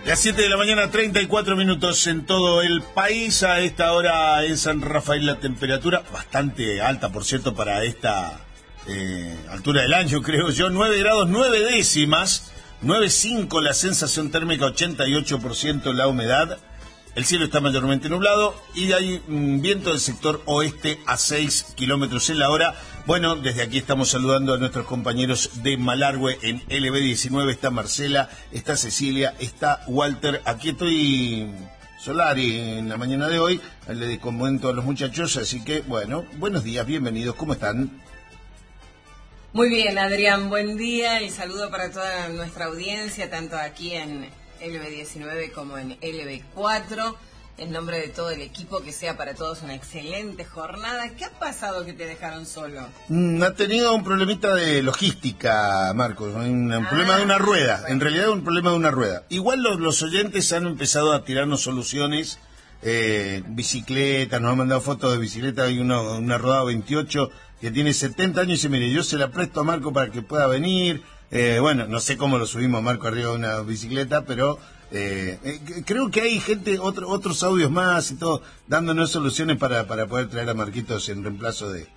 Las 7 de la mañana, 34 minutos en todo el país. A esta hora en San Rafael la temperatura bastante alta, por cierto, para esta altura del año, creo yo. 9 grados 9 décimas, 9,5 la sensación térmica, 88% la humedad. El cielo está mayormente nublado y hay viento del sector oeste a 6 kilómetros en la hora. Bueno, desde aquí estamos saludando a nuestros compañeros de Malargüe en LB19. Está Marcela, está Cecilia, está Walter. Aquí estoy Solari en la mañana de hoy. Le comento a los muchachos, así que, bueno, buenos días, bienvenidos. ¿Cómo están? Muy bien, Adrián, buen día y saludo para toda nuestra audiencia, tanto aquí en LB19 como en LB4. En nombre de todo el equipo, que sea para todos una excelente jornada. ¿Qué ha pasado que te dejaron solo? Ha tenido un problemita de logística, Marcos, un problema de una rueda, en realidad un problema de una rueda. Igual los oyentes han empezado a tirarnos soluciones, bicicletas, nos han mandado fotos de bicicleta, hay una rodada 28 que tiene 70 años y dice, mire, yo se la presto a Marco para que pueda venir. Bueno, no sé cómo lo subimos a Marco arriba de una bicicleta, pero creo que hay gente, otros audios más y todo, dándonos soluciones para poder traer a Marquitos en reemplazo de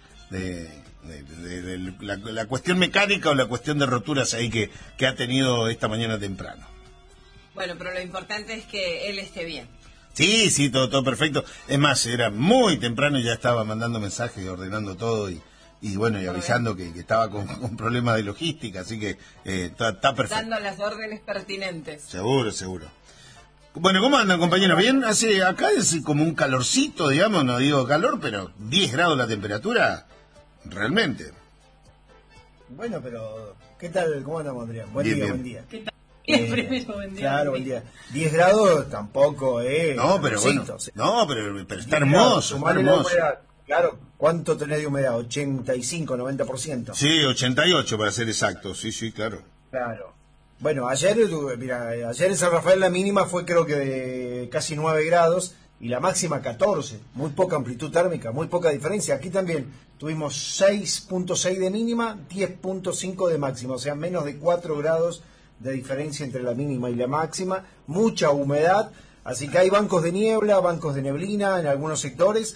la cuestión mecánica o la cuestión de roturas ahí que ha tenido esta mañana temprano. Bueno, pero lo importante es que él esté bien. Sí, todo perfecto. Es más, era muy temprano y ya estaba mandando mensajes y ordenando todo y bueno, y avisando que estaba con problemas de logística, así que está perfecto. Dando las órdenes pertinentes. Seguro. Bueno, ¿cómo andan, compañeros? ¿Bien? Acá es como un calorcito, digamos, no digo calor, pero 10 grados la temperatura, realmente. Bueno, pero, ¿qué tal? ¿Cómo andamos, Adrián? Buen día. ¿Qué tal? Primero, buen día. Claro, buen día. 10 grados tampoco, No, pero bueno, pero está hermoso, está hermoso. Claro, ¿cuánto tenés de humedad? 85, 90%. Sí, 88 para ser exacto, sí, claro. Claro. Bueno, ayer en San Rafael la mínima fue creo que de casi 9 grados y la máxima 14. Muy poca amplitud térmica, muy poca diferencia. Aquí también tuvimos 6.6 de mínima, 10.5 de máxima, o sea, menos de 4 grados de diferencia entre la mínima y la máxima. Mucha humedad, así que hay bancos de niebla, bancos de neblina en algunos sectores.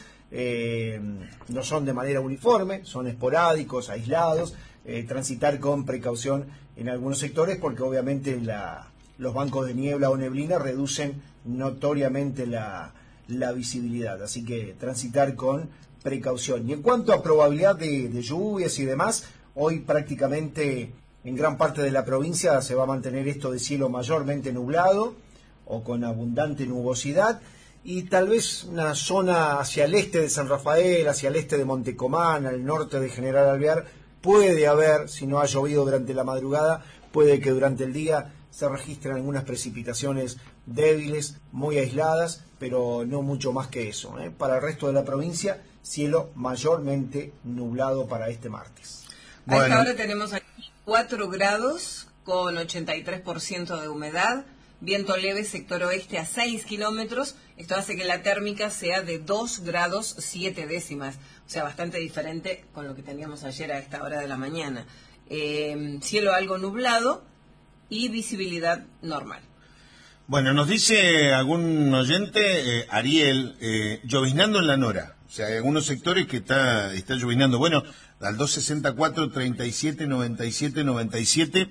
No son de manera uniforme, son esporádicos, aislados, transitar con precaución en algunos sectores porque obviamente los bancos de niebla o neblina reducen notoriamente la visibilidad, así que transitar con precaución. Y en cuanto a probabilidad de lluvias y demás, hoy prácticamente en gran parte de la provincia se va a mantener esto de cielo mayormente nublado o con abundante nubosidad. Y tal vez una zona hacia el este de San Rafael, hacia el este de Montecomán, al norte de General Alvear, puede haber, si no ha llovido durante la madrugada, puede que durante el día se registren algunas precipitaciones débiles, muy aisladas, pero no mucho más que eso. Para el resto de la provincia, cielo mayormente nublado para este martes. Bueno. A esta hora tenemos aquí 4 grados con 83% de humedad. Viento leve, sector oeste a 6 kilómetros. Esto hace que la térmica sea de 2 grados 7 décimas. O sea, bastante diferente con lo que teníamos ayer a esta hora de la mañana. Cielo algo nublado y visibilidad normal. Bueno, nos dice algún oyente, Ariel, lloviznando en la Nora. O sea, hay algunos sectores que está lloviznando. Bueno, al 264, 37, 97, 97,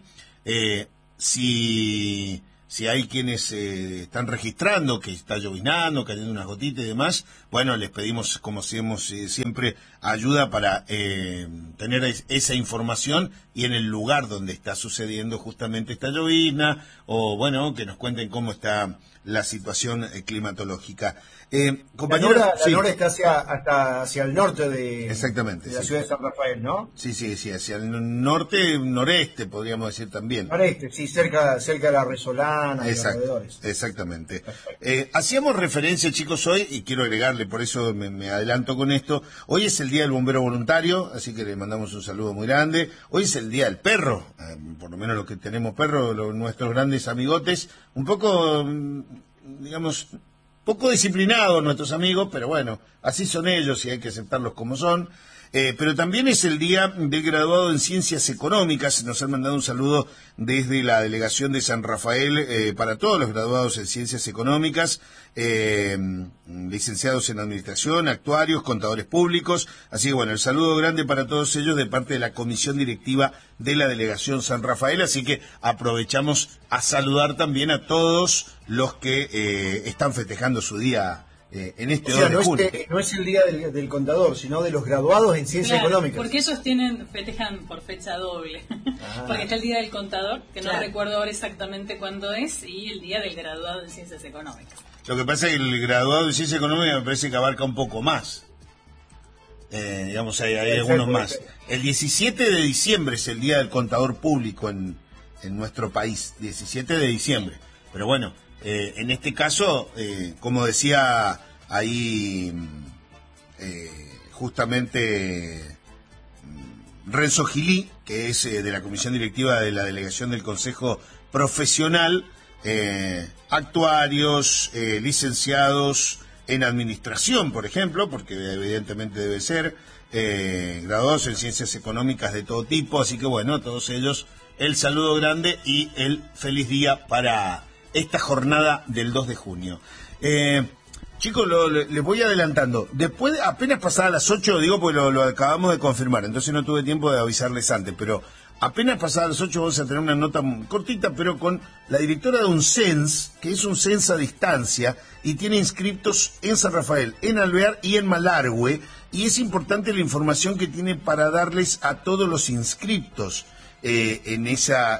si hay quienes están registrando que está lloviznando, cayendo unas gotitas y demás, bueno, les pedimos, como hacemos siempre, ayuda para tener esa información y en el lugar donde está sucediendo justamente esta llovizna, o bueno, que nos cuenten cómo está la situación climatológica. Compañero, la Nora está hacia el norte de la ciudad de San Rafael, ¿no? Sí, hacia el norte, noreste, podríamos decir también. Noreste, sí, cerca de la Resolana y alrededores. Exactamente. Hacíamos referencia, chicos, hoy, y quiero agregarle, por eso me adelanto con esto, hoy es el Día del Bombero Voluntario, así que le mandamos un saludo muy grande. Hoy es el Día del Perro, por lo menos los que tenemos perros, nuestros grandes amigotes, un poco, digamos, poco disciplinados nuestros amigos, pero bueno, así son ellos y hay que aceptarlos como son. pero también es el día del graduado en Ciencias Económicas. Nos han mandado un saludo desde la delegación de San Rafael para todos los graduados en Ciencias Económicas, licenciados en Administración, actuarios, contadores públicos. Así que bueno, el saludo grande para todos ellos de parte de la comisión directiva de la delegación San Rafael. Así que aprovechamos a saludar también a todos los que están festejando su día en este 2 de junio. No es el día del contador, sino de los graduados en Ciencias Económicas. Porque ellos festejan por fecha doble. Porque está el día del contador, que no recuerdo ahora exactamente cuándo es, y el día del graduado en Ciencias Económicas. Lo que pasa es que el graduado en Ciencias Económicas me parece que abarca un poco más. Digamos, hay algunos más. El 17 de diciembre es el día del contador público en nuestro país. 17 de diciembre. Pero bueno, en este caso, como decía ahí justamente Renzo Gilí, que es de la comisión directiva de la delegación del Consejo Profesional, actuarios, licenciados en Administración, por ejemplo, porque evidentemente debe ser, graduados en Ciencias Económicas de todo tipo, así que bueno, a todos ellos el saludo grande y el feliz día para esta jornada del 2 de junio. Chicos, les voy adelantando. Después, apenas pasadas las 8, digo, pues lo acabamos de confirmar, entonces no tuve tiempo de avisarles antes, pero apenas pasadas las 8 vamos a tener una nota cortita, pero con la directora de un CENS, que es un CENS a distancia, y tiene inscriptos en San Rafael, en Alvear y en Malargüe, y es importante la información que tiene para darles a todos los inscriptos en esta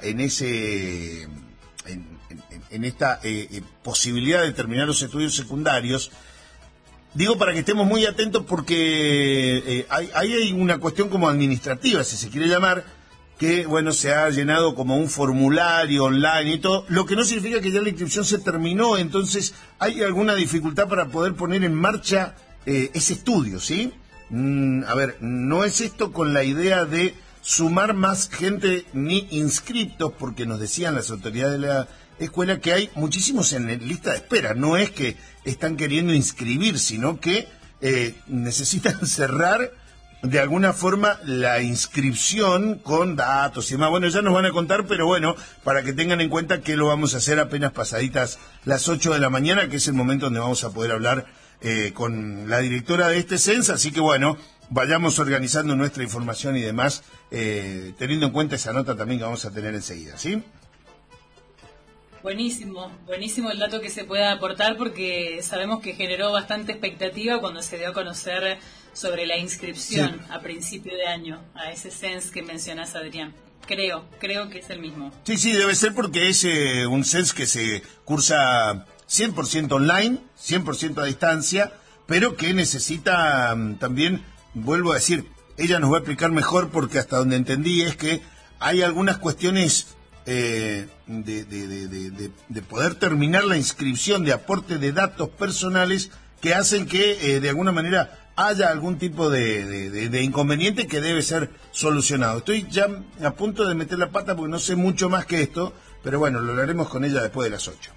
posibilidad de terminar los estudios secundarios. Digo para que estemos muy atentos porque hay una cuestión como administrativa, si se quiere llamar, que bueno, se ha llenado como un formulario online y todo, lo que no significa que ya la inscripción se terminó, entonces hay alguna dificultad para poder poner en marcha ese estudio, ¿sí? A ver, no es esto con la idea de sumar más gente ni inscriptos, porque nos decían las autoridades de la escuela que hay muchísimos en lista de espera. No es que están queriendo inscribir, sino que necesitan cerrar de alguna forma la inscripción con datos y demás. Bueno, ya nos van a contar, pero bueno, para que tengan en cuenta que lo vamos a hacer apenas pasaditas las 8 de la mañana, que es el momento donde vamos a poder hablar con la directora de este CENS. Así que bueno, vayamos organizando nuestra información y demás, teniendo en cuenta esa nota también que vamos a tener enseguida, ¿sí? Buenísimo, buenísimo el dato que se pueda aportar, porque sabemos que generó bastante expectativa cuando se dio a conocer sobre la inscripción a principio de año a ese CENS que mencionás, Adrián. Creo que es el mismo. Sí, debe ser porque es un CENS que se cursa 100% online, 100% a distancia, pero que necesita también, vuelvo a decir, ella nos va a explicar mejor, porque hasta donde entendí es que hay algunas cuestiones de poder terminar la inscripción de aporte de datos personales que hacen que de alguna manera haya algún tipo de inconveniente que debe ser solucionado. Estoy ya a punto de meter la pata porque no sé mucho más que esto, pero bueno, lo hablaremos con ella después de las 8.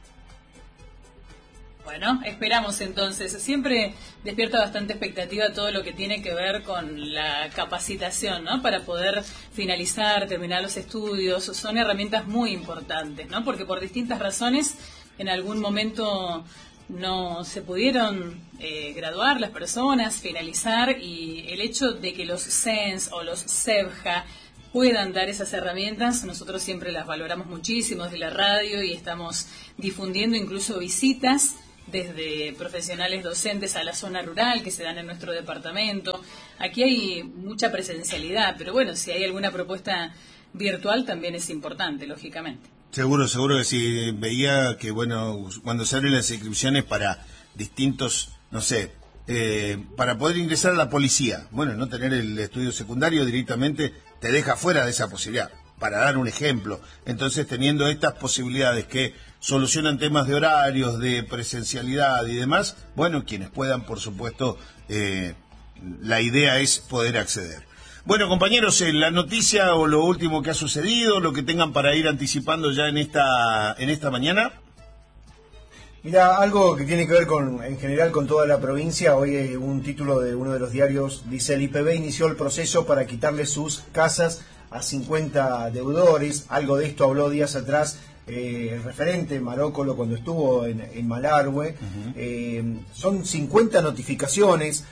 Bueno, esperamos entonces. Siempre despierta bastante expectativa todo lo que tiene que ver con la capacitación, ¿no? Para poder finalizar, terminar los estudios. Son herramientas muy importantes, ¿no? Porque por distintas razones en algún momento no se pudieron graduar las personas, finalizar, y el hecho de que los CENS o los CEBJA puedan dar esas herramientas, nosotros siempre las valoramos muchísimo desde la radio, y estamos difundiendo incluso visitas desde profesionales docentes a la zona rural que se dan en nuestro departamento. Aquí hay mucha presencialidad, pero bueno, si hay alguna propuesta virtual también es importante, lógicamente. Seguro que sí. Veía que, bueno, cuando se abren las inscripciones para distintos, no sé, para poder ingresar a la policía, bueno, no tener el estudio secundario directamente te deja fuera de esa posibilidad, para dar un ejemplo. Entonces, teniendo estas posibilidades que solucionan temas de horarios, de presencialidad y demás, bueno, quienes puedan, por supuesto, la idea es poder acceder. Bueno, compañeros, la noticia o lo último que ha sucedido, lo que tengan para ir anticipando ya en esta mañana. Mira, algo que tiene que ver en general con toda la provincia. Hoy un título de uno de los diarios dice: el IPB inició el proceso para quitarle sus casas a 50 deudores. Algo de esto habló días atrás el referente Marócolo cuando estuvo en Malargüe. Son 50 notificaciones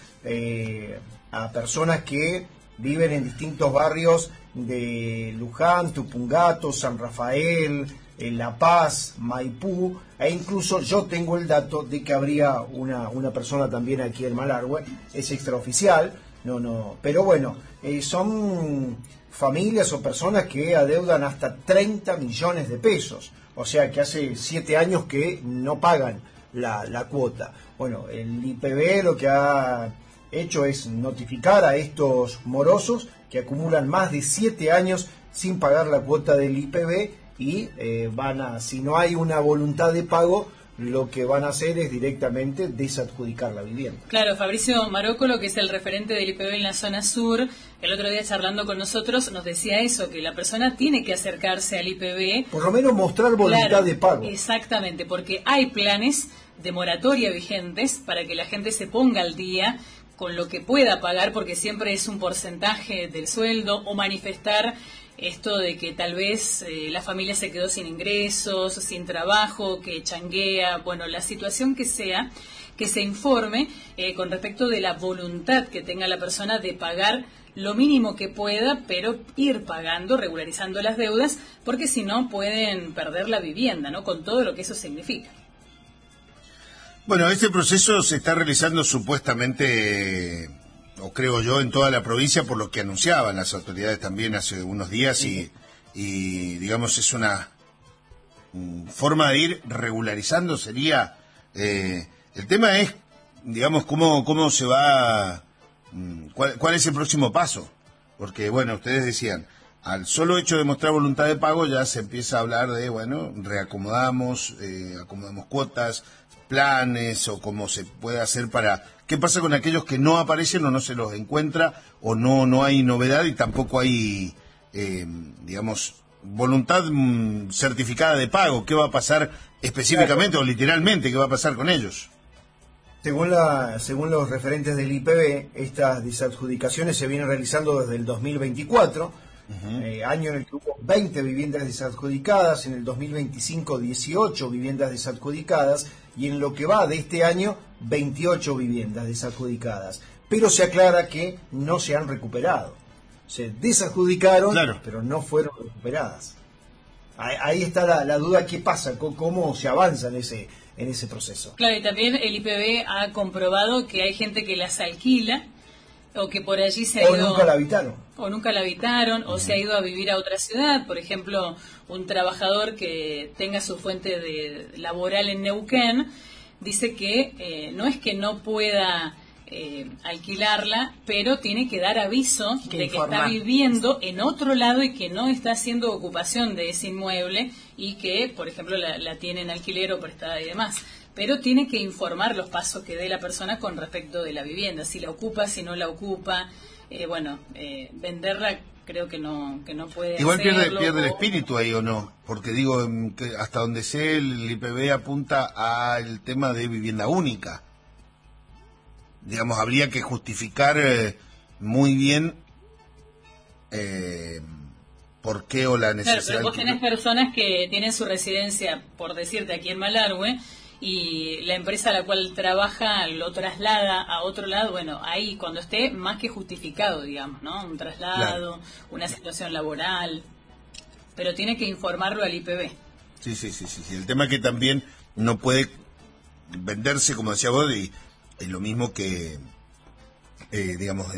a personas que viven en distintos barrios de Luján, Tupungato, San Rafael, La Paz, Maipú, e incluso yo tengo el dato de que habría una persona también aquí en Malargüe. Es extraoficial, pero bueno, son familias o personas que adeudan hasta 30 millones de pesos, o sea que hace 7 años que no pagan la cuota. Bueno, el IPB lo que ha hecho es notificar a estos morosos que acumulan más de 7 años sin pagar la cuota del IPB y si no hay una voluntad de pago, lo que van a hacer es directamente desadjudicar la vivienda. Claro, Fabricio Marócolo, que es el referente del IPB en la zona sur, el otro día charlando con nosotros nos decía eso, que la persona tiene que acercarse al IPB. Por lo menos mostrar voluntad de pago. Exactamente, porque hay planes de moratoria vigentes para que la gente se ponga al día con lo que pueda pagar, porque siempre es un porcentaje del sueldo, o manifestar esto de que tal vez la familia se quedó sin ingresos, sin trabajo, que changuea, bueno, la situación que sea, que se informe con respecto de la voluntad que tenga la persona de pagar lo mínimo que pueda, pero ir pagando, regularizando las deudas, porque si no pueden perder la vivienda, ¿no? Con todo lo que eso significa. Bueno, este proceso se está realizando supuestamente, o creo yo, en toda la provincia, por lo que anunciaban las autoridades también hace unos días, y digamos, es una forma de ir regularizando. Sería, el tema es, digamos, cómo se va, cuál es el próximo paso, porque, bueno, ustedes decían, al solo hecho de mostrar voluntad de pago ya se empieza a hablar de, bueno, reacomodamos, acomodamos cuotas, planes, o cómo se puede hacer para... ¿Qué pasa con aquellos que no aparecen o no se los encuentra, o no hay novedad y tampoco hay, digamos, voluntad certificada de pago? ¿Qué va a pasar específicamente o literalmente? ¿Qué va a pasar con ellos? Según los referentes del IPB, estas desadjudicaciones se vienen realizando desde el 2024, año en el que hubo 20 viviendas desadjudicadas, en el 2025 18 viviendas desadjudicadas, y en lo que va de este año 28 viviendas desadjudicadas. Pero se aclara que no se han recuperado. Se desadjudicaron, claro, pero no fueron recuperadas. Ahí está la duda: ¿qué pasa? ¿Cómo se avanza en ese proceso? Claro, y también el IPB ha comprobado que hay gente que las alquila, o que por allí se ha ido... O nunca la habitaron. O se ha ido a vivir a otra ciudad. Por ejemplo, un trabajador que tenga su fuente laboral en Neuquén, dice que no es que no pueda alquilarla, pero tiene que dar aviso de que está viviendo en otro lado y que no está haciendo ocupación de ese inmueble, y que, por ejemplo, la tiene en alquiler o prestada y demás. Pero tiene que informar los pasos que dé la persona con respecto de la vivienda, si la ocupa, si no la ocupa. Venderla creo que no puede. Igual pierde el espíritu ahí, ¿o no? Porque digo, que hasta donde sé, el IPB apunta al tema de vivienda única. Digamos, habría que justificar muy bien por qué o la necesidad. Claro, pero vos tenés personas que tienen su residencia, por decirte, aquí en Malargüe, y la empresa a la cual trabaja lo traslada a otro lado. Bueno, ahí cuando esté más que justificado, digamos, ¿no? Un traslado, claro, una situación laboral, pero tiene que informarlo al IPB. Sí. El tema es que también no puede venderse, como decía vos, y es lo mismo que, digamos,